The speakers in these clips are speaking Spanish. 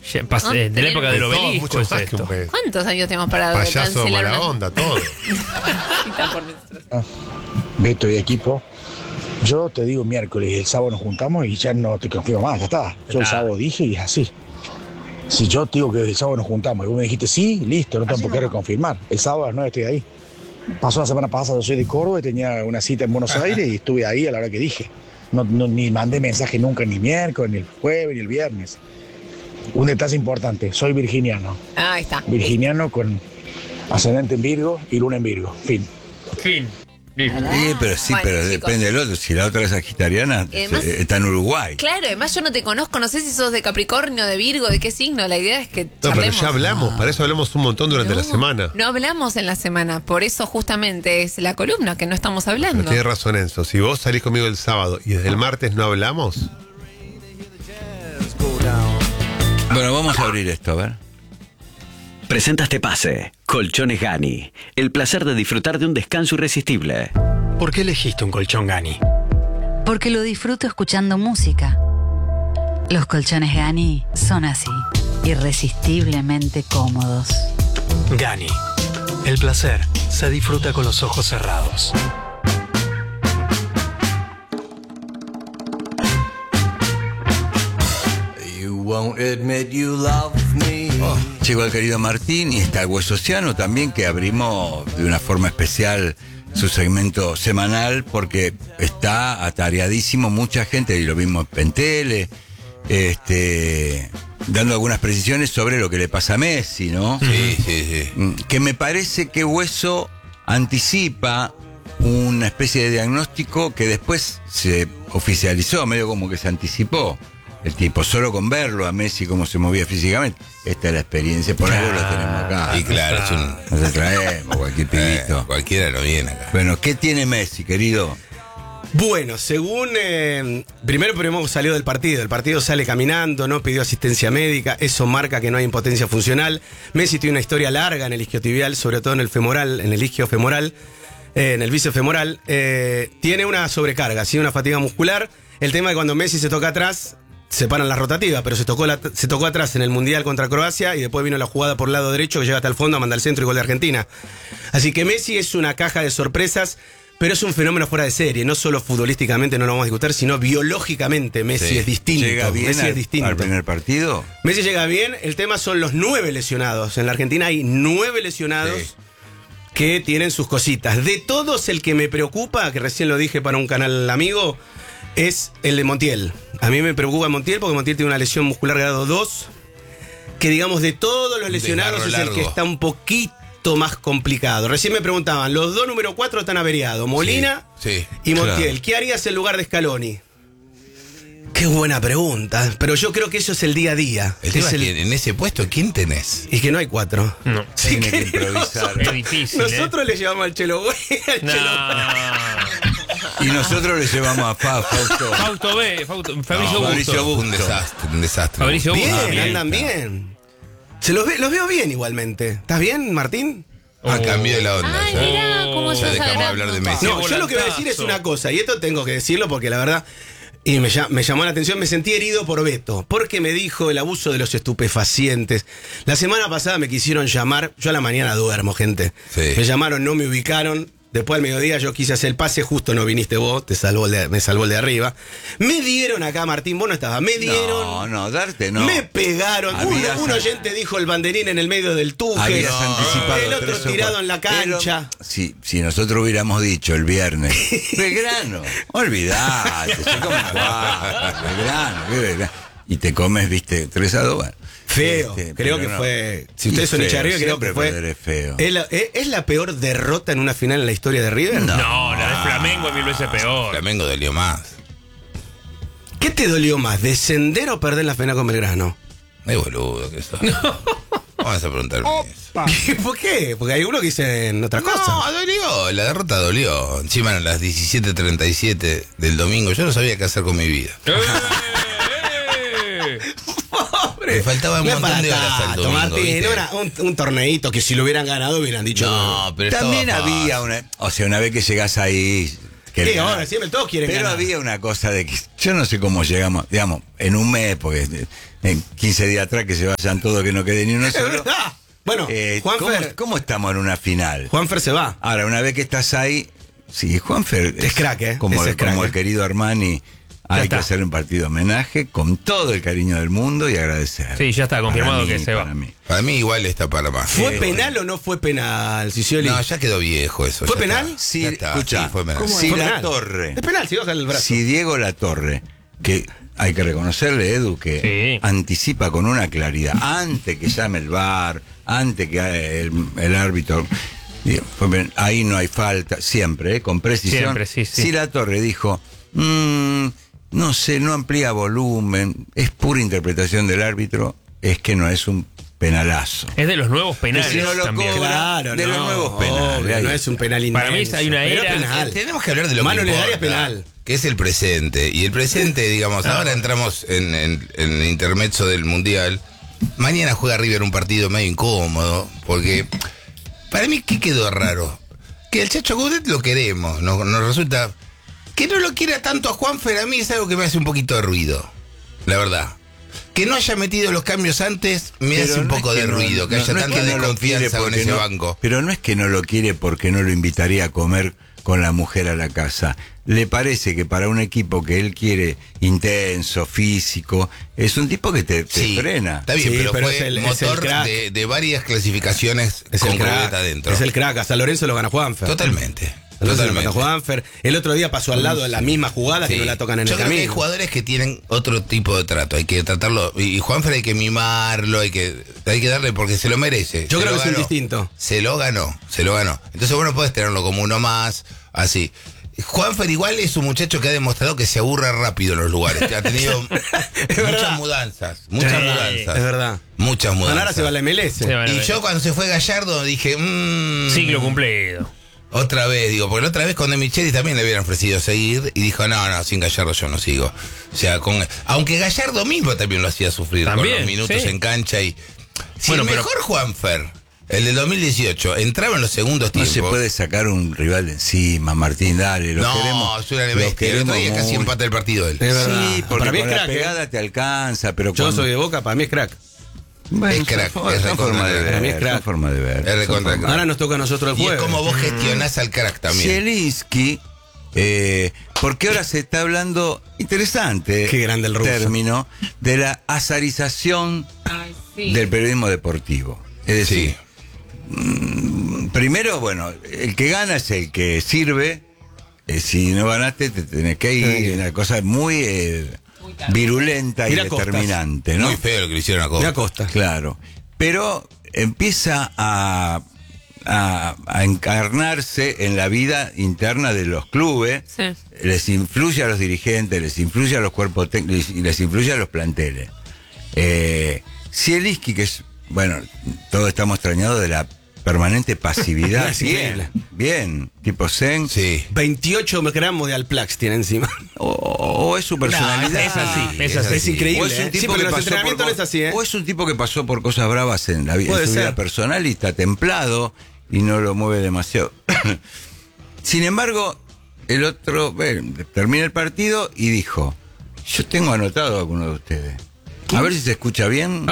De la época del obelisco mucho es más que esto. un mes. ¿Cuántos años tenemos para Payaso, cancelar mala una- onda, todo. Beto y equipo. Yo te digo miércoles, el sábado nos juntamos y ya no te confío más, ya está. Yo el sábado dije y es así. Si yo te digo que el sábado nos juntamos y vos me dijiste sí, listo, no tengo por qué reconfirmar. El sábado a las 9 estoy ahí. Pasó la semana pasada, yo soy de Córdoba y tenía una cita en Buenos Aires y estuve ahí a la hora que dije. Ni mandé mensaje nunca, ni miércoles, ni el jueves, ni el viernes. Un detalle importante, soy virginiano. Ahí está. Virginiano con ascendente en Virgo y luna en Virgo. Fin. Fin. Listo. Sí, pero Bueno, chicos. depende del otro. Si la otra es sagitariana, Además- está en Uruguay. Claro, además yo no te conozco, no sé si sos de Capricornio, de Virgo, de qué signo. La idea es que No, pero charlemos. ya hablamos, para eso hablamos un montón durante la semana. No hablamos en la semana, por eso justamente es la columna que no estamos hablando. Pero tiene razón Enzo, si vos salís conmigo el sábado y desde el martes no hablamos, Bueno, vamos a abrir esto, a ver. Presenta este pase. Colchones Gani. El placer de disfrutar de un descanso irresistible. ¿Por qué elegiste un colchón Gani? Porque lo disfruto escuchando música. Los colchones Gani son así, irresistiblemente cómodos. Gani. El placer se disfruta con los ojos cerrados. Llegó el querido Martín y está el Huesociano también, que abrimos de una forma especial su segmento semanal porque está atareadísimo mucha gente, y lo mismo en Pentele, dando algunas precisiones sobre lo que le pasa a Messi, ¿no? Sí. Que me parece que Hueso anticipa una especie de diagnóstico que después se oficializó, medio como que se anticipó. El tipo, solo con verlo a Messi cómo se movía físicamente, esta es la experiencia, por algo lo tenemos acá. Y claro, es un... Nos traemos cualquier pibito. Cualquiera lo viene acá. Bueno, ¿qué tiene Messi, querido? Bueno, según... primero salió del partido. El partido sale caminando, no pidió asistencia médica. Eso marca que no hay impotencia funcional. Messi tiene una historia larga en el isquiotibial, sobre todo en el femoral, en el isquiofemoral, en el bíceps femoral. Tiene una sobrecarga, ¿sí? Una fatiga muscular. El tema es que cuando Messi se toca atrás, se paran las rotativas, pero se tocó atrás en el Mundial contra Croacia y después vino la jugada por el lado derecho que llega hasta el fondo, manda al centro y gol de Argentina. Así que Messi es una caja de sorpresas, pero es un fenómeno fuera de serie. No solo futbolísticamente, no lo vamos a discutir, sino biológicamente Messi es distinto. ¿Llega bien Messi es distinto. al primer partido? Messi llega bien, el tema son los 9 lesionados. En la Argentina hay 9 lesionados. Sí. Que tienen sus cositas. De todos, el que me preocupa, que recién lo dije para un canal amigo, es el de Montiel. A mí me preocupa Montiel porque Montiel tiene una lesión muscular grado 2, que digamos de todos los lesionados es el que está un poquito más complicado. Recién me preguntaban, los dos número 4 están averiados, Molina y Montiel. Claro. ¿Qué harías en lugar de Scaloni? Qué buena pregunta, pero yo creo que eso es el día a día. El tema es que en ese puesto, ¿quién tenés? Y que no hay 4. No. Tiene que improvisar. Es difícil. Nosotros le llevamos al Chelo Güey, al No. Y nosotros le llevamos a Fausto. Fausto B. Fabricio Fabricio Busto. Busto. Un desastre. Fabricio Bien, Busto. Bien. andan bien. Los veo bien igualmente. ¿Estás bien, Martín? Cambió la onda. Ay, ya. mirá cómo Ya sos dejamos de agrandado. hablar de Messi. No, yo lo que voy a decir es una cosa, y esto tengo que decirlo porque la verdad, y me llamó la atención, me sentí herido por Beto, porque me dijo el abuso de los estupefacientes. La semana pasada me quisieron llamar, yo a la mañana duermo, gente. Sí. Me llamaron, no me ubicaron. Después al mediodía yo quise hacer el pase, justo no viniste vos, me salvó el de arriba. Me dieron acá, Martín, vos no estabas, me dieron... No, darte no. Me pegaron. Un oyente dijo el banderín en el medio del tuje. Habías anticipado El otro 3 o tirado 4. en la cancha. Pero, si nosotros hubiéramos dicho el viernes, Belgrano, olvidate, se come 4, Belgrano. Y te comes, viste, 3-2. Bueno. Feo, creo pero que no. fue. Si ustedes son Feo, hincha de River, creo siempre que fue. perder es feo. ¿Es la peor derrota en una final en la historia de River? No, la de Flamengo es 1000 veces peor. Flamengo dolió más. ¿Qué te dolió más, descender o perder la final con Belgrano? Ay, boludo, que sos. Vamos a preguntarme eso. ¿Por qué? Porque hay uno que dicen otra cosa. No, dolió, la derrota dolió. Encima eran las 17:37 del domingo. Yo no sabía qué hacer con mi vida. Me faltaba un No es montón para de horas al tanto, domingo, Martín, ¿viste? no era un torneito que si lo hubieran ganado hubieran dicho. No, pero También estaba había fácil. una vez que llegás ahí, querer Sí, ganar. ahora siempre todos quieren Pero ganar. había una cosa de que yo no sé cómo llegamos, digamos, en un mes, porque en 15 días atrás que se vayan todos, que no quede ni uno Es solo. verdad. Bueno, ¿cómo, Juanfer. cómo estamos en una final? Juanfer se va. Ahora, una vez que estás ahí, sí, Juanfer Es crack, ¿eh? Como, Ese es crack, como ¿eh? el querido Armani, hay está. que hacer un partido de homenaje con todo el cariño del mundo y agradecer. Sí, ya está confirmado Para mí, que se va. para mí. Para mí igual está para más. ¿Fue penal o no fue penal, Sicioli? No, ya quedó viejo eso. ¿Fue ya penal? está. Sí, Ya está, escucha, sí, fue penal. ¿Cómo si fue la penal? Torre, Es penal, si baja el brazo. si Diego La Torre, que hay que reconocerle, Edu, que Sí. anticipa con una claridad, antes que llame el VAR, antes que el árbitro, digo, ahí no hay falta, siempre, con precisión. Siempre, sí. Si La Torre dijo, no sé, no amplía volumen, es pura interpretación del árbitro, es que no es un penalazo. Es de los nuevos penales Si no lo también. cobra, Claro, de no, los nuevos penales. obvio, ahí. no es un penal inmenso. Para mí hay una pero era- penal. Tenemos que hablar de lo Mano que en el importa, área penal. que es el presente. Y el presente, digamos, ahora entramos en el intermezzo del Mundial. Mañana juega River un partido medio incómodo, porque para mí, ¿qué quedó raro? Que el Chacho Coudet lo queremos, nos resulta... Que no lo quiera tanto a Juanfer, a mí es algo que me hace un poquito de ruido, la verdad. Que no haya metido los cambios antes me Pero hace un no poco es de que no- ruido, que no- haya no es tanta que no lo quiere desconfianza con porque ese no- banco. Pero no es que no lo quiere porque no lo invitaría a comer con la mujer a la casa. Le parece que para un equipo que él quiere intenso, físico, es un tipo que te Sí, frena. está bien, Sí, pero, pero fue es el motor crack. de varias clasificaciones Es con el crack. Coudet adentro. Es el crack. A San Lorenzo lo gana Juanfer. Totalmente. Entonces lo gana Juanfer. El otro día pasó al lado de la misma jugada que Sí. no la tocan en Yo el creo que hay camino. jugadores que tienen otro tipo de trato, hay que tratarlo, y Juanfer hay que mimarlo, hay que darle porque se lo merece. Yo Se creo lo que es un ganó. distinto. Se lo ganó. Entonces vos no podés tenerlo como uno más, así. Juanfer igual es un muchacho que ha demostrado que se aburre rápido en los lugares, que ha tenido muchas mudanzas, Es verdad. muchas mudanzas. Ahora se va a la MLS. Se va a la Y MLS. yo cuando se fue Gallardo dije, Ciclo cumplido. otra vez, digo, porque la otra vez con De Michelis también le habían ofrecido seguir y dijo, no, sin Gallardo yo no sigo. O sea, aunque Gallardo mismo también lo hacía sufrir con También, los minutos sí. en cancha y... Si Bueno, el pero- mejor Juanfer, el del 2018, entraba en los segundos No tiempos... se puede sacar un rival de encima, Martín, dale, lo No, queremos. es una lo bestia. El queremos otro día casi mucho. empata el partido él. Es verdad. Sí, porque Para mí con es la crack, pegada te alcanza, pero Yo cuando- soy de Boca, para mí es crack. Bueno, Es crack, son es son recontra forma de crack. ver, Para mí es crack. son forma de ver. Es son recontra forma- crack. Ahora nos toca a nosotros el Y jueves. es como vos gestionás al crack también. Zielinski, porque ahora se está hablando, interesante, Qué grande el ruso. término, de la azarización del periodismo deportivo. Es decir, primero, bueno, el que gana es el que sirve. Si no ganaste, te tenés que ir. Una cosa muy virulenta y Mira Costas. determinante, ¿no? Muy feo lo que le hicieron a Mira Costa. Costa. Claro. Pero empieza a encarnarse en la vida interna de los clubes. Sí. Les influye a los dirigentes, les influye a los cuerpos técnicos y les influye a los planteles. Zielinski, que es, bueno, todos estamos extrañados de la permanente pasividad. Es increíble. Bien, tipo Zen. Sí. 28 gramos de Alplax tiene encima. O es su personalidad. es así, es así. Es increíble. O es un ¿eh? tipo Sí, pero que en los pasó entrenamientos por no es así, ¿eh? O es un tipo que pasó por cosas bravas en la vida, Puede en su vida ser. personal y está templado y no lo mueve demasiado. Sin embargo, el otro termina el partido y dijo: yo tengo anotado a alguno de ustedes. A ver si se escucha bien.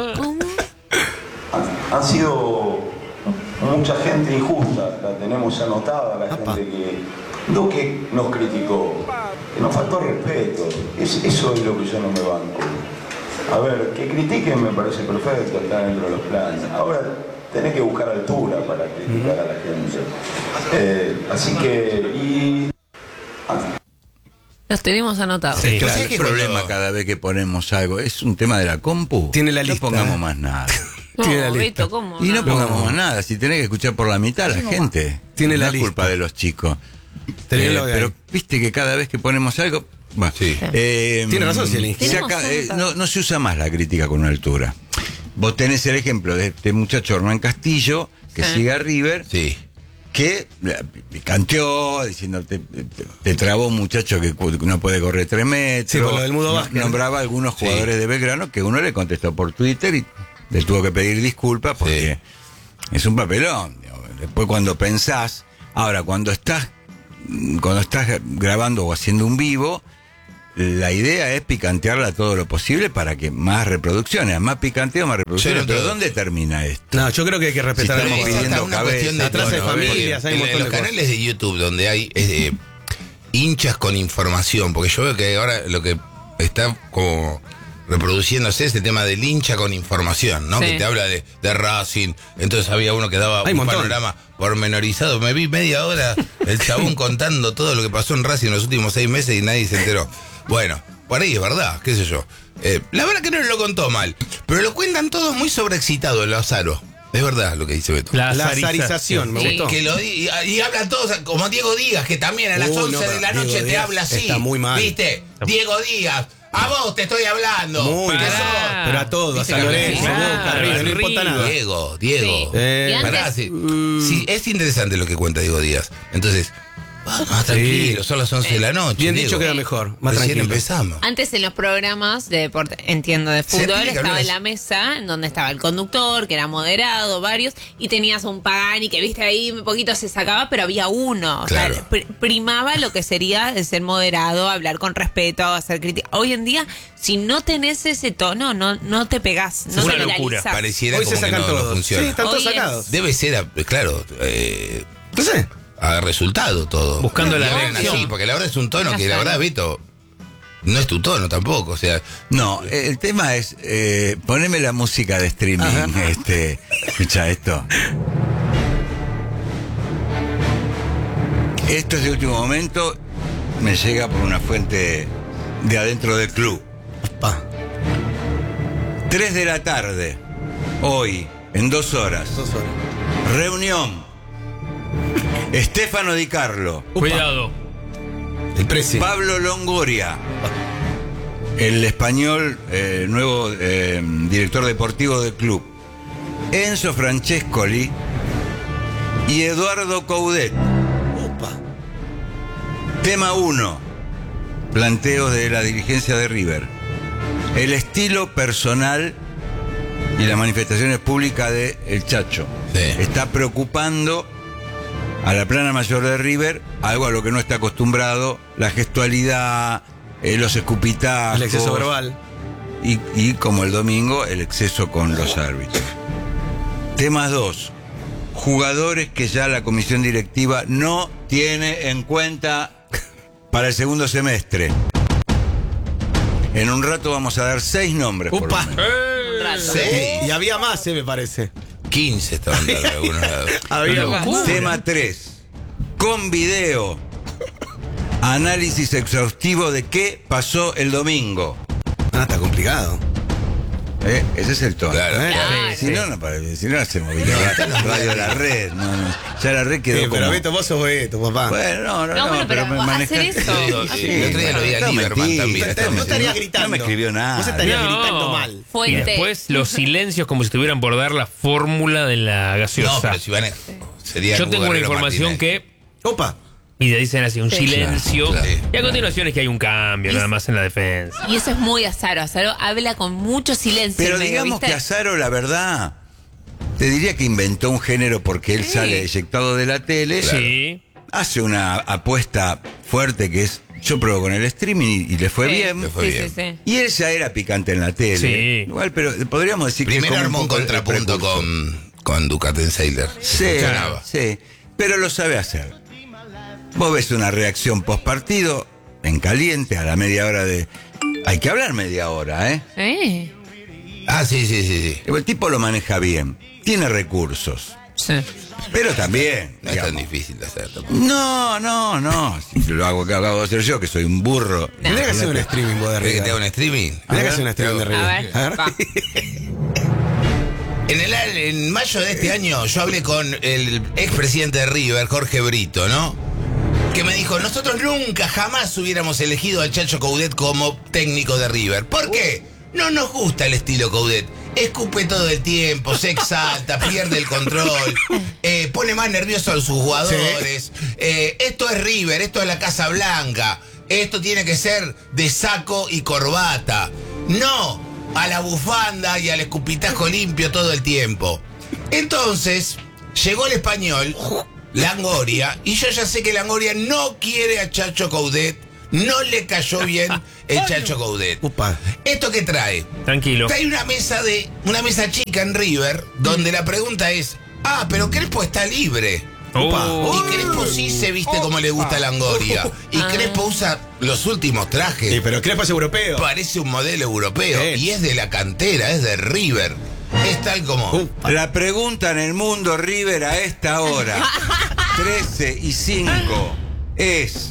Han sido mucha gente injusta, la tenemos anotada, la gente que nos criticó, que nos faltó respeto. Eso es lo que yo no me banco. A ver, que critiquen me parece perfecto, está dentro de los planes. Ahora tenés que buscar altura para criticar a la gente. Así que... Los tenemos anotados. Sí, Claro, ¿sabés el que problema cuando- cada vez que ponemos algo es un tema de la compu. Tiene la no lista, pongamos ¿eh? más nada. No, Tiene la lista. Beto, ¿cómo? Y no pongamos más nada, si tenés que escuchar por la mitad a la gente. Tiene la no es lista. culpa de los chicos. Tenelo de ahí. Pero viste que cada vez que ponemos algo. Bueno, Sí. Tiene razón, Zielinski. se Tenemos no se usa más la crítica con altura. Vos tenés el ejemplo de este muchacho Hernán Castillo, que Sí. sigue a River, Sí. que canteó diciendo te trabó un muchacho que no puede correr 3 metros. Sí, por lo del Mudo Vázquez, ¿no? Nombraba a algunos Sí. jugadores de Belgrano que uno le contestó por Twitter y le tuvo que pedir disculpas porque es un papelón. Después cuando pensás, ahora cuando estás cuando estás grabando o haciendo un vivo, la idea es picantearla todo lo posible para que más reproducciones, más picanteo, más reproducciones. Pero ¿dónde termina esto? No, yo creo que hay que respetar Si el estamos momento. pidiendo una cabeza, cuestión de atrás hay tono, familias, hay un porque montón en los de cosas. canales de YouTube donde hay hinchas con información, porque yo veo que ahora lo que está como reproduciéndose es el tema del hincha con información, ¿no? Sí. Que te habla de Racing, entonces había uno que daba Hay un montón. panorama pormenorizado, me vi media hora el chabón contando todo lo que pasó en Racing en los últimos 6 meses y nadie se enteró. Bueno, por ahí es verdad, qué sé yo. La verdad que no lo contó mal, pero lo cuentan todos muy sobreexcitados, lo azaro. Es verdad lo que dice Beto. La azarización, me Sí. gustó. Que y hablan todos como Diego Díaz, que también a las 11 no, de la Diego noche te Díaz habla así. está muy mal. ¿Viste? Diego Díaz, a vos te estoy hablando. Muy ¿Qué bien. sos? Pero a todos, a Viste San que Lorenzo, claro, Boca, River, no importa arriba. nada. Diego. Sí. Y Pará, antes- sí, es interesante lo que cuenta Diego Díaz. Entonces, más tranquilo, son las 11 de la noche. Bien Diego. dicho que era mejor, más Recién tranquilo. empezamos. Antes en los programas de deporte, entiendo, de Se fútbol, tiene que estaba hablar en la mesa en donde estaba el conductor, que era moderado, varios, y tenías un Pagani que, viste, ahí un poquito se sacaba, pero había uno. O sea, Claro. primaba lo que sería el ser moderado, hablar con respeto, hacer crítica. Hoy en día, si no tenés ese tono, no te pegás, no Es te una locura. viralizás. Pareciera Hoy como se que sacan no todos. funciona. Sí, están todos Hoy es- sacados. Debe ser, claro, No sé. a resultado todo. Buscando la Y hablan reacción. así, porque la verdad es un tono que la Claro. verdad, Vito, no es tu tono tampoco. O sea, No, el tema es poneme la música de streaming. Escucha esto. Esto es de último momento, me llega por una fuente de adentro del club. 3 de la tarde, hoy, en 2 horas. Reunión. Stefano Di Carlo, Cuidado. El precio. Pablo Longoria, el español nuevo director deportivo del club, Enzo Francescoli y Eduardo Coudet. Tema 1. Planteos de la dirigencia de River. El estilo personal y las manifestaciones públicas de El Chacho. Sí. Está preocupando a la plana mayor de River, algo a lo que no está acostumbrado, la gestualidad, los escupitajos. El exceso verbal. Y como el domingo, el exceso con los árbitros. Temas 2. Jugadores que ya la comisión directiva no tiene en cuenta para el segundo semestre. En un rato vamos a dar 6 nombres. Por lo Upa. menos. Un rato. sí. Y había más, me parece. 15 estaban dando en algunos lados. Había más. Tema 3. Con video. Análisis exhaustivo de qué pasó el domingo. Está complicado. Ese es el tono. Claro. Si no, no parece. Si no hacemos radio La Red. No. Ya La Red quedó Sí, pero como... Beto, vos sos Beto, papá. Bueno, No, bueno, pero me hacer manejaste- eso. Sí, el otro día lo vi a no, Lieberman mentira, también. está No estaría no, gritando. No me escribió nada. Vos estarías No. gritando mal. Y Fuente. después los silencios como si estuvieran por dar la fórmula de la No, gaseosa. pero si van a, sería Yo tengo una Guerrero información Martínez. que... Opa. Y te dicen así, un Sí. silencio. Claro, claro. Y a continuación es que hay un cambio, Y nada es- más en la defensa. Y eso es muy Azaro. Azaro habla con mucho silencio. Pero en medio, digamos ¿viste? que Azaro, la verdad, te diría que inventó un género porque él sale eyectado de la tele. Sí. Hace una apuesta fuerte que es, yo pruebo con el streaming y le fue Sí. bien. Le fue Sí, bien. sí, sí. Y él ya era picante en la tele. Sí. Igual, pero podríamos decir que Primero es como armó un poco de contrapunto precursor. con Ducaten Sailor. Sí, Funcionaba. sí, pero lo sabe hacer. Vos ves una reacción post partido, en caliente, a la media hora de... Hay que hablar media hora, ¿eh? Sí. Ah, sí. El tipo lo maneja bien, tiene recursos, Sí. pero también... No es tan digamos, difícil de hacer tampoco. no, si lo hago que acabo de hacer yo, que soy un burro. Tendría que hacer un streaming vos de ¿Querés que te haga River. un streaming? Tendría que hacer un streaming de A River. ver, va. En mayo de este año yo hablé con el expresidente de River, Jorge Brito, ¿no? Que me dijo, nosotros nunca, jamás hubiéramos elegido al Chacho Coudet como técnico de River. ¿Por qué? No nos gusta el estilo Coudet. Escupe todo el tiempo, se exalta, pierde el control, pone más nervioso a sus jugadores. Esto es River, esto es la Casa Blanca. Esto tiene que ser de saco y corbata. No a la bufanda y al escupitajo limpio todo el tiempo. Entonces, llegó el español Langoria, y yo ya sé que Langoria no quiere a Chacho Coudet, no le cayó bien el Chacho Coudet. Upa. ¿Esto qué trae? Tranquilo. Trae una mesa chica en River, donde la pregunta es, pero Crespo está libre. Y Crespo sí se viste como le gusta a Langoria. Y Crespo usa los últimos trajes. Sí, pero Crespo es europeo. Parece un modelo europeo. Y es de la cantera, es de River. Es tal como... La pregunta en el mundo River a esta hora, 13:05, es...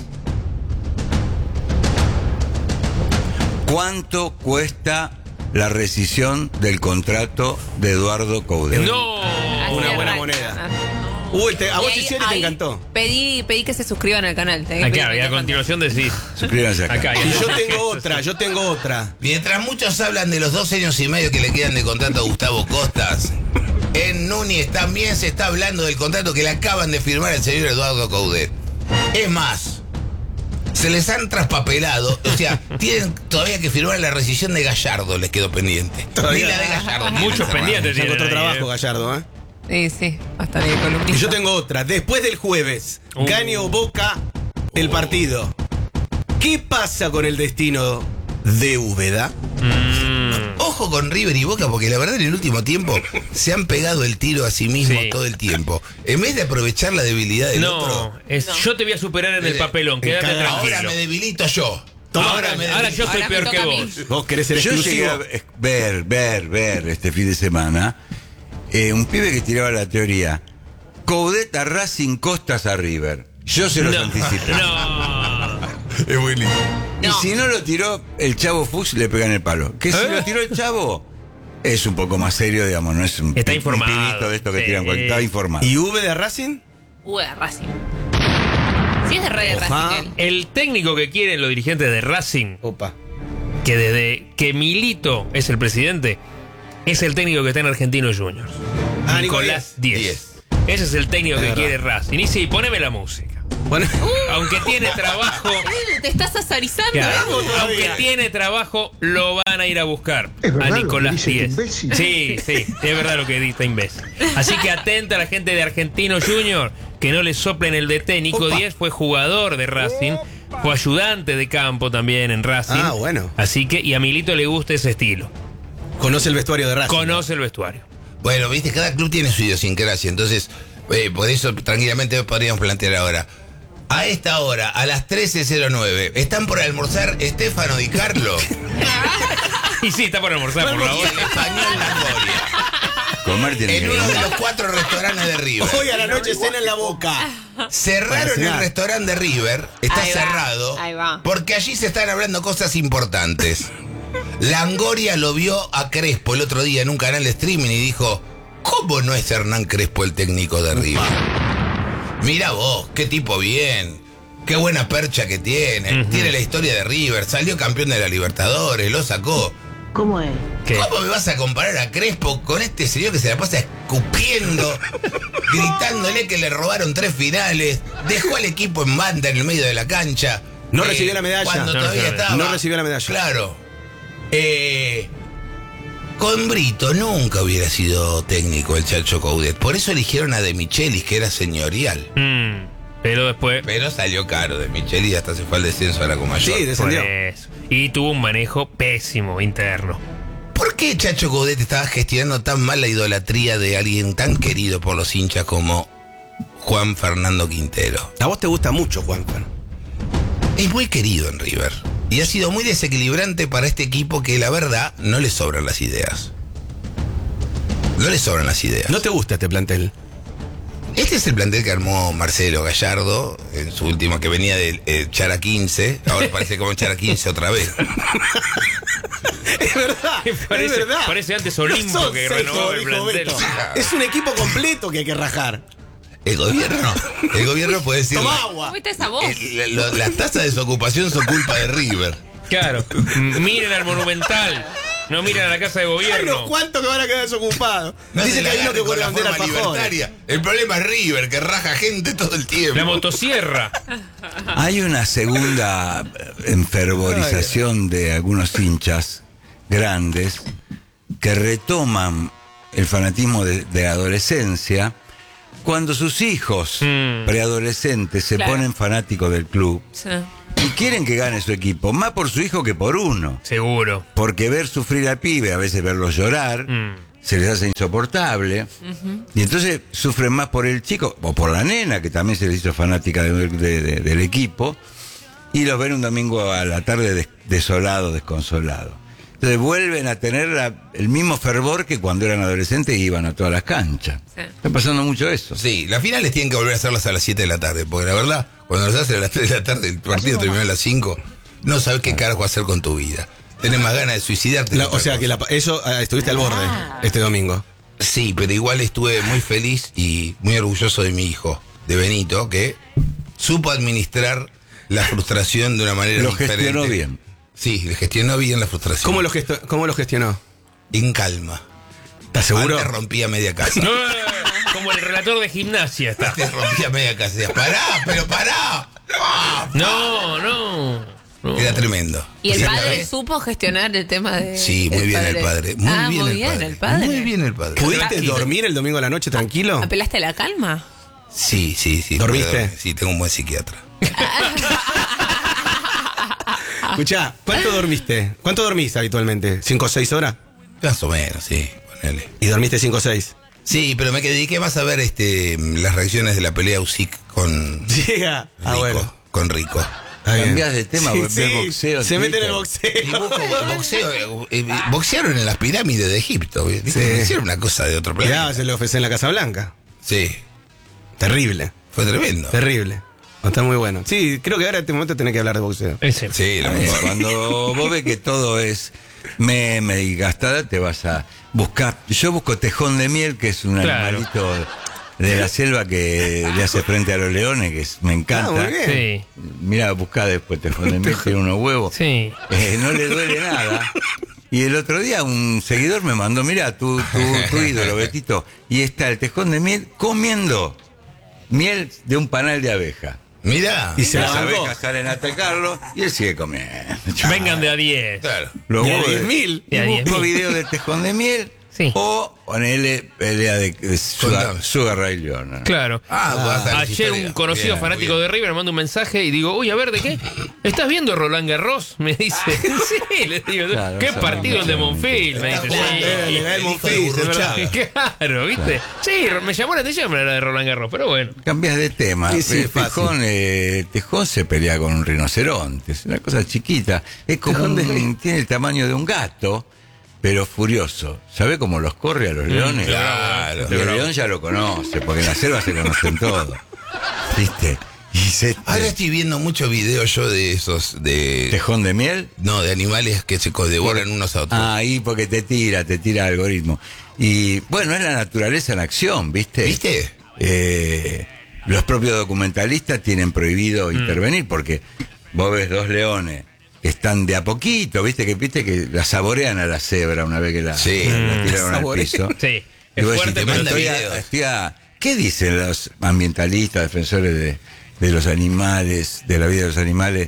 ¿cuánto cuesta la rescisión del contrato de Eduardo Coudet? ¡No! Una buena moneda. A vos, Cicioli, te encantó. Pedí que se suscriban al canal. Acá, y a continuación decís. Suscríbanse acá. Y yo tengo otra. Mientras muchos hablan de los 2 años y medio que le quedan de contrato a Gustavo Costas, en Núñez también se está hablando del contrato que le acaban de firmar al señor Eduardo Coudet. Es más, se les han traspapelado, o sea, tienen todavía que firmar la rescisión de Gallardo, les quedó pendiente. Ni la de Gallardo. Muchos pendientes. Ya encontró trabajo, Gallardo, ¿eh? Sí, hasta de columnista. Y yo tengo otra. Después del jueves, gane o Boca el partido. ¿Qué pasa con el destino de Úbeda? Ojo con River y Boca, porque la verdad en el último tiempo se han pegado el tiro a sí mismos todo el tiempo. En vez de aprovechar la debilidad del otro. Yo te voy a superar en el papelón, quédate tranquilo. Ahora me debilito yo. Ahora yo soy peor que vos. Vos querés ser exclusivo. Yo llegué a ver este fin de semana un pibe que tiraba la teoría: Coudet a Racing, Costas a River. Yo se los anticipé. No. Es buenísimo. Y si no lo tiró el Chavo Fuchs, le pegan el palo. Que si lo tiró el Chavo, es un poco más serio, digamos, no es un pibito de estos que tiran cualquier. Está informado. ¿Y V de Racing? V de Racing. Sí, es de Red de Racing. El técnico que quieren los dirigentes de Racing, que desde que Milito es el presidente, es el técnico que está en Argentinos Juniors. Nicolás Díez. Ese es el técnico que quiere Racing. Y sí, poneme la música. Bueno, aunque tiene trabajo. Te estás azarizando. Claro, aunque tiene trabajo, lo van a ir a buscar a Nicolás Díez. Sí, es verdad lo que dice imbécil. Así que atenta a la gente de Argentinos Juniors, que no le soplen el DT. Nico Díez fue jugador de Racing, fue ayudante de campo también en Racing. Bueno. Así que, y a Milito le gusta ese estilo. Conoce el vestuario de Racing. Conoce el vestuario. Bueno, viste, cada club tiene su idiosincrasia, entonces por eso tranquilamente podríamos plantear ahora. A esta hora, a las 13:09, ¿están por almorzar Estefano Di Carlo? Y sí, está por almorzar, por favor. Español Langoria. En uno de los 4 restaurantes de River. Hoy a la noche cena en la Boca. Cerraron el restaurante de River, está cerrado, porque allí se están hablando cosas importantes. Langoria lo vio a Crespo el otro día en un canal de streaming y dijo: ¿cómo no es Hernán Crespo el técnico de River? Mira vos, qué tipo bien, qué buena percha que tiene, tiene la historia de River, salió campeón de la Libertadores, lo sacó. ¿Cómo es? ¿Cómo me vas a comparar a Crespo con este señor que se la pasa escupiendo, gritándole que le robaron 3 finales, dejó al equipo en banda en el medio de la cancha? No recibió la medalla. Cuando todavía estaba. No recibió la medalla. Claro. Con Brito nunca hubiera sido técnico el Chacho Coudet. Por eso eligieron a De Michelis, que era señorial. Pero después. Pero salió caro De Michelis, hasta se fue al descenso a la Comayor. Sí, descendió. Y tuvo un manejo pésimo interno. ¿Por qué Chacho Coudet estaba gestionando tan mal la idolatría de alguien tan querido por los hinchas como Juan Fernando Quintero? A vos te gusta mucho, Juanfer. Es muy querido en River. Y ha sido muy desequilibrante para este equipo que la verdad no le sobran las ideas. No le sobran las ideas. ¿No te gusta este plantel? Este es el plantel que armó Marcelo Gallardo en su última, que venía de Chara 15. Ahora parece como Chara 15 otra vez. Es verdad, parece, es verdad. Parece antes Olimpo que renovó el plantel. Es un equipo completo que hay que rajar. El gobierno puede decir. Toma agua. ¿Fuiste esa voz? Las tasas de desocupación son culpa de River. Claro. Miren al Monumental. No miren a la Casa de Gobierno. Ay, no, ¿cuánto que van a quedar desocupados? Dice que hay uno que vuelve a vender alfajores. El problema es River, que raja gente todo el tiempo. La motosierra. Hay una segunda enfervorización de algunos hinchas grandes que retoman el fanatismo de la adolescencia cuando sus hijos preadolescentes se ponen fanáticos del club Sí. y quieren que gane su equipo, más por su hijo que por uno. Seguro. Porque ver sufrir al pibe, a veces verlos llorar, se les hace insoportable. Y entonces sufren más por el chico, o por la nena, que también se les hizo fanática del equipo, y los ven un domingo a la tarde desolado, desconsolado. Entonces vuelven a tener el mismo fervor que cuando eran adolescentes y iban a todas las canchas. Sí. Está pasando mucho eso. Sí, las finales tienen que volver a hacerlas a las 7 de la tarde, porque la verdad, cuando las hacen a las 3 de la tarde, el partido terminó a las 5, no sabes qué carajo hacer con tu vida. Tenés más ganas de suicidarte. O sea que eso estuviste al borde este domingo. Sí, pero igual estuve muy feliz y muy orgulloso de mi hijo, de Benito, que supo administrar la frustración de una manera diferente. Lo gestionó bien. Sí, le gestionó bien la frustración. ¿Cómo lo gestionó? En calma. ¿Estás seguro? Antes rompía media casa. No, como el relator de gimnasia está. Antes rompía media casa. Decía, pará. No. Era tremendo. ¿Y el padre supo gestionar el tema de...? Sí, muy bien el padre. Muy bien el padre. Muy bien el padre. ¿Pudiste dormir el domingo a la noche tranquilo? ¿Apelaste a la calma? Sí. ¿Dormiste? Sí, tengo un buen psiquiatra. Escuchá, ¿cuánto dormiste? ¿Cuánto dormís habitualmente? ¿5 o 6 horas? Más o menos, sí, ponele. ¿Y dormiste 5 o 6? Sí, pero me dediqué más a ver las reacciones de la pelea Usyk con Llega. Rico. Bueno. Con Rico. Cambiás de tema, Sí, ves boxeo. se mete en el boxeo. Y boxeo, boxearon en las pirámides de Egipto. ¿Viste? Hicieron una cosa de otro planeta. Ya, se lo ofrecí en la Casa Blanca. Sí. Terrible. Fue tremendo. Terrible. Está muy bueno. Sí, creo que ahora en este momento tenés que hablar de boxeo. Sí, lo mejor. Cuando vos ves que todo es meme y gastada, te vas a buscar. Yo busco tejón de miel, que es un animalito de la selva que le hace frente a los leones, que me encanta. muy bien. Sí. Mira, buscá después tejón de miel, tiene unos huevos. Sí. No le duele nada. Y el otro día un seguidor me mandó, mira, tu ídolo, Betito, y está el tejón de miel comiendo miel de un panal de abeja. Mirá. Y se Las la bancó. abejas salen a atacarlo y él sigue comiendo. Vengan de a 10. Claro. Luego De a 10.000. De a busco 10.000. videos de tejón de miel Sí. o ponele pelea de Contame. Sugar Ray Leonard. Claro. Ayer un conocido fanático de River me manda un mensaje y digo, uy, a ver, ¿de qué? ¿Estás viendo Roland Garros? Me dice. Sí, le digo, Claro, ¿qué eso partido no el de me Monfil? Me dice, sí. Le da el Monfils, es verdad. Claro, ¿viste? Sí, me llamó la atención la de Roland Garros, pero bueno. Cambias de tema. Sí, Tejón se pelea con un rinoceronte. Es una cosa chiquita. Es como tiene el tamaño de un gato, pero furioso. ¿Sabe cómo los corre a los leones? Claro. Y el león ya lo conoce, porque en la selva se conocen todos. ¿Viste? Y Ahora estoy viendo muchos videos yo de esos, de... ¿Tejón de miel? No, de animales que se devoran unos a otros. Ahí porque te tira algoritmo. Y bueno, es la naturaleza en acción, ¿viste? ¿Viste? Los propios documentalistas tienen prohibido intervenir porque vos ves dos leones que están de a poquito, viste que la saborean a la cebra una vez que la tiraron al piso. Sí. Y Es vos fuerte, decís, pero pero ¿qué dicen los ambientalistas, defensores de los animales, de la vida de los animales?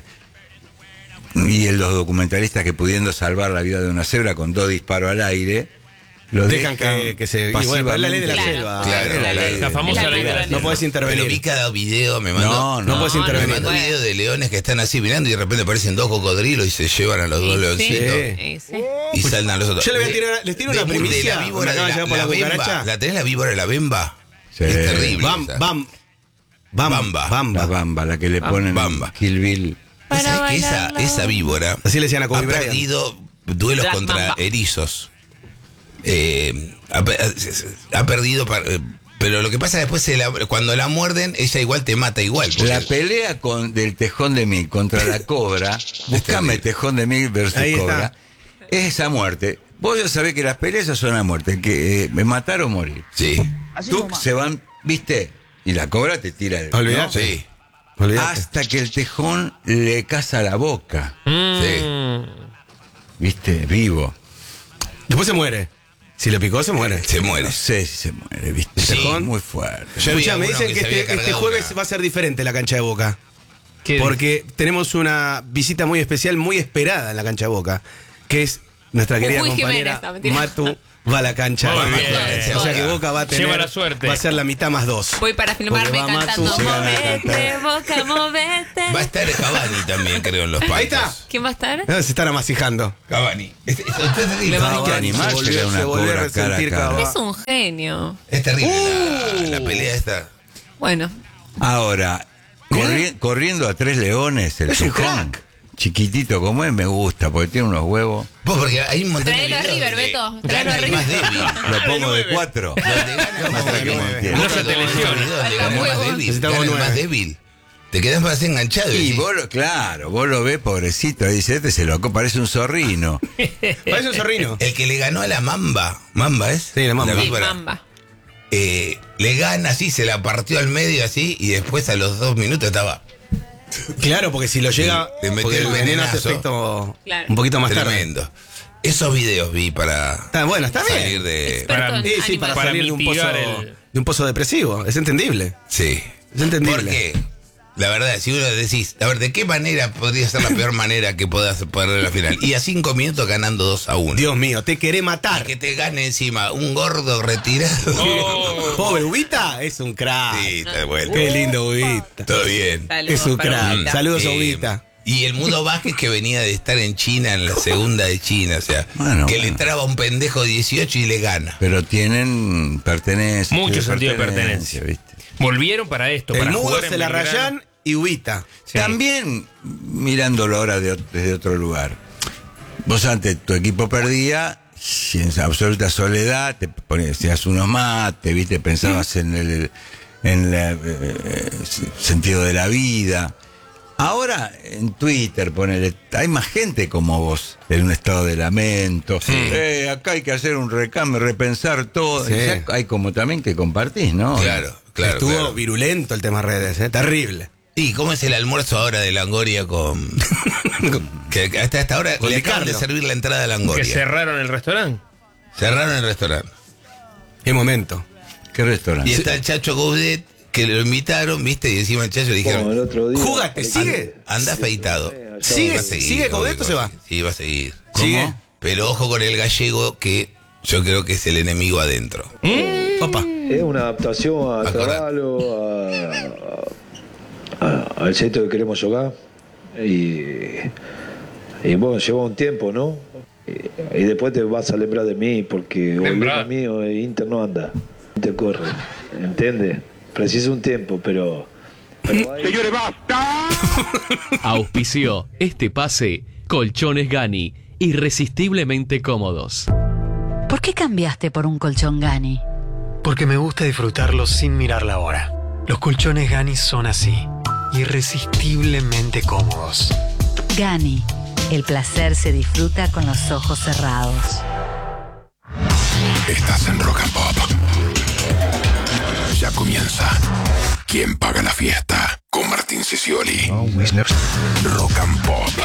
Y los documentalistas que pudiendo salvar la vida de una cebra con 2 disparos al aire, lo dejan que se... Y bueno, es la ley de la selva. Claro, la famosa ley de la No podés intervenir. Pero vi cada video, me mandó. No podés intervenir. Me mandó video de leones que están así mirando y de repente aparecen 2 cocodrilos y se llevan a los 2 leoncitos. Y saltan a los otros. Yo les tiro una primicia. De la víbora Me acaba de llegar por la bemba. cucaracha. ¿La tenés la víbora de la bemba? Sí. Es terrible. La bamba, la que le ponen Bamba. Kill Bill. ¿Sabés que esa víbora Así le decían a Kobe ha Bryant. perdido duelos Black contra Mamba. erizos? Ha perdido, pero lo que pasa después, cuando la muerden, ella igual te mata igual. porque- La pelea del tejón de miel contra la cobra, buscame tejón de miel versus Ahí está. cobra, es a muerte. Vos ya sabés que las peleas son a muerte, que matar o morir. Sí. Tú se van, viste, y la cobra te tira el... Olvidate. ¿no? Sí. Olvidate. Hasta que el tejón le caza la boca, Sí. viste, vivo. Después se muere. Si le picó, se muere. Se muere. No sé si se muere, viste. Sí. Muy fuerte. Yo vi Escuchá, me alguno dicen que se había este cargado jueves una- va a ser diferente la cancha de Boca. ¿Qué Porque tenemos una visita muy especial, muy esperada en la cancha de Boca, que es nuestra querida Jujuy compañera Jiménez, no, mentira. Matu va a la cancha. Muy bien. O sea que Boca va a tener. Lleva la suerte. Va a ser la mitad más 2. Voy para filmarme Porque va cantando Matu, se gana Movete, Boca, movete. Va a estar Cavani también, creo, en los palcos. Ahí está. ¿Quién va a estar? Se están amasijando. Cavani. Le Cavani, van a animar, se volvió, llega una se volvió a cobra cara a resentir cara. Cavani. Es un genio. Es terrible la pelea esta. Bueno, Ahora, corriendo a 3 leones, el Es un Tucán, crack. chiquitito como es, me gusta, porque tiene unos huevos. Vos, porque hay un montón Traelo de a videos River, de Beto, traelo gana a el más River. débil. Lo pongo de 4. Donde gana más débil. No se te lesiona. Donde gana el más débil. Necesitamos Gana el 9. más débil. Te quedás más enganchado. Y decís, vos vos lo ves, pobrecito, dice, este se lo parece un zorrino. Parece un zorrino. el que le ganó a la Mamba. ¿Mamba es? Sí, la Mamba. sí, víbora. Mamba. Le gana así, se la partió al medio así y después a los 2 minutos estaba Claro, porque si lo llega. Le metió Porque el el veneno hace venenazo. efecto Claro. un poquito más tremendo. tarde. Esos videos vi para Está bueno, está bien. salir de... Experto en Sí, sí, para animales. salir de un mitigar pozo, el- de un pozo depresivo. Es entendible. Sí. Es entendible. Porque, la verdad, si uno decís, a ver, ¿de qué manera podría ser la peor manera que puedas perder la final? Y a 5 minutos ganando 2-1. Dios mío, te queré Y matar. que te gane encima un gordo retirado. Pobre Ubita es un crack. Sí, está de vuelta. Qué lindo Ubita. Todo bien. Saludos Es un para crack. Ubita. Saludos a Eh, Ubita. Y el Mudo Vázquez que venía de estar en China, en la segunda de China, o sea, Bueno, que bueno. le traba un pendejo 18 y le gana. Pero tienen pertenencia. Mucho sentido de pertenencia. ¿viste? Volvieron para esto, El para Mudo, jugar en se la Belgrano. rayan y Ubita. Sí. También, mirándolo ahora desde otro lugar, vos antes tu equipo perdía, y en absoluta soledad, te ponías, hacías unos mates, ¿viste? Pensabas en el sentido de la vida. Ahora en Twitter, ponele, hay más gente como vos, en un estado de lamento. Acá hay que hacer un recambio, repensar todo. Sí. Y ya hay como también que compartís, ¿no? Claro, claro. Estuvo claro. virulento el tema redes, terrible. ¿Y cómo es el almuerzo ahora de Langoria con... que hasta esta hora Con le Di acaban de Carlo. servir la entrada a Que Langoria. cerraron el restaurante. Cerraron el restaurante. Qué momento. ¿Qué restaurante? Y está el Chacho Gaudet, que lo invitaron, ¿viste? Y encima el Chacho le dijeron... otro día. Júgate, sigue. Anda afeitado. ¿Sigue? Va a seguir, ¿Sigue Gaudet obvio, o se va? Sí, va a seguir. ¿Sigue? Pero ojo con el gallego, que yo creo que es el enemigo adentro. Opa. Es una adaptación a Acordate. Caballo, al centro que queremos jugar. Y bueno, lleva un tiempo, ¿no? Y después te vas a lembrar de mí, porque hoy Lembrar. mío Inter no anda. Inter corre, ¿entiendes? Precisa un tiempo, pero Señores, basta. Auspició este pase Colchones Gani, irresistiblemente cómodos. ¿Por qué cambiaste por un colchón Gani? Porque me gusta disfrutarlo sin mirar la hora. Los colchones Gani son así, irresistiblemente cómodos. Gani, el placer se disfruta con los ojos cerrados. Estás en Rock and Pop. Ya comienza. ¿Quién paga la fiesta? Con Martín Sicioli. Rock and Pop.